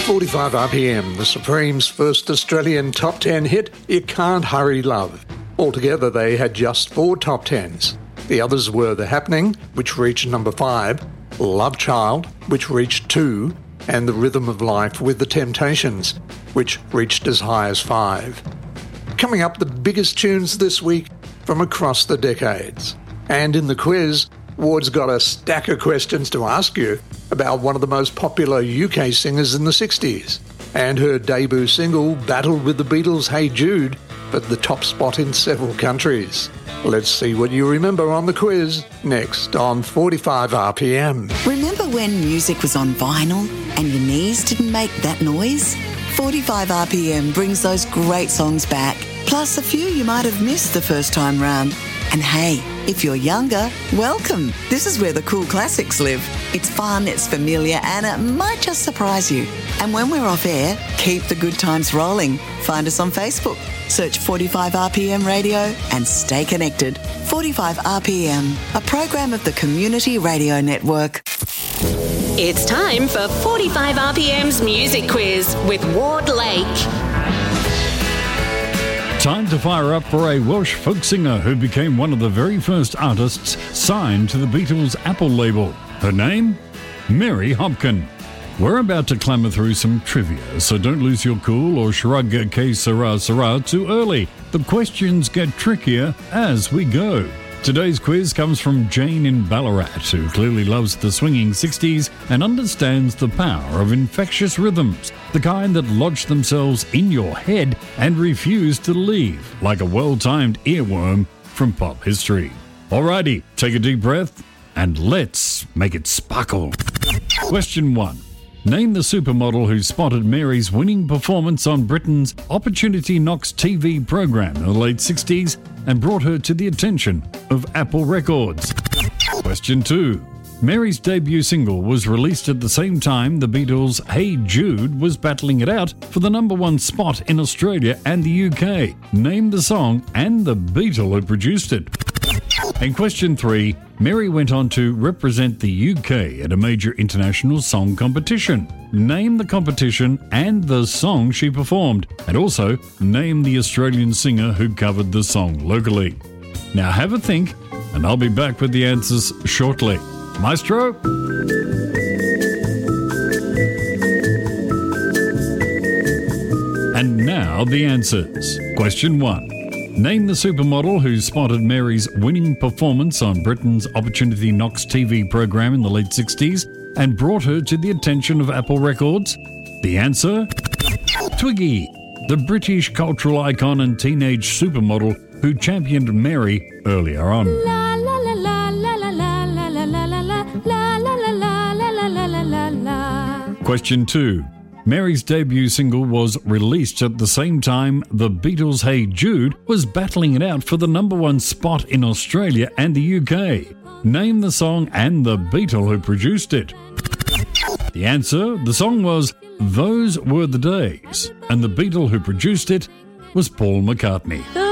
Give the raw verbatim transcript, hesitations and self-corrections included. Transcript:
forty-five R P M, the Supremes' first Australian top ten hit, You Can't Hurry Love. Altogether, they had just four top tens. The others were The Happening, which reached number five, Love Child, which reached two, and The Rhythm of Life with The Temptations, which reached as high as five. Coming up, the biggest tunes this week from across the decades. And in the quiz, Ward's got a stack of questions to ask you about one of the most popular U K singers in the sixties. And her debut single battled with the Beatles' Hey Jude for the top spot in several countries. Let's see what you remember on the quiz next on forty-five R P M. Remember when music was on vinyl and your knees didn't make that noise? forty-five R P M brings those great songs back, plus a few you might have missed the first time round. And hey, if you're younger, welcome. This is where the cool classics live. It's fun, it's familiar, and it might just surprise you. And when we're off air, keep the good times rolling. Find us on Facebook. Search forty-five R P M Radio and stay connected. forty-five R P M, a program of the Community Radio Network. It's time for forty-five R P M's Music Quiz with Ward Lake. Time to fire up for a Welsh folk singer who became one of the very first artists signed to the Beatles' Apple label. Her name? Mary Hopkin. We're about to clamber through some trivia, so don't lose your cool or shrug que sera sera too early. The questions get trickier as we go. Today's quiz comes from Jane in Ballarat, who clearly loves the swinging sixties and understands the power of infectious rhythms, the kind that lodge themselves in your head and refuse to leave, like a well-timed earworm from pop history. Alrighty, take a deep breath and let's make it sparkle. Question one. Name the supermodel who spotted Mary's winning performance on Britain's Opportunity Knocks T V program in the late sixties and brought her to the attention of Apple Records. Question two. Mary's debut single was released at the same time the Beatles' Hey Jude was battling it out for the number one spot in Australia and the U K. Name the song and the Beatle who produced it. And question three, Mary went on to represent the U K at a major international song competition. Name the competition and the song she performed, and also name the Australian singer who covered the song locally. Now have a think, and I'll be back with the answers shortly. Maestro? And now the answers. Question one. Name the supermodel who spotted Mary's winning performance on Britain's Opportunity Knocks T V program in the late sixties and brought her to the attention of Apple Records. The answer? Twiggy, the British cultural icon and teenage supermodel who championed Mary earlier on. La la la la la la la la la la la la la la la la la la la. Question two. Mary's debut single was released at the same time the Beatles' Hey Jude was battling it out for the number one spot in Australia and the U K. Name the song and the Beatle who produced it. The answer, the song was Those Were the Days, and the Beatle who produced it was Paul McCartney.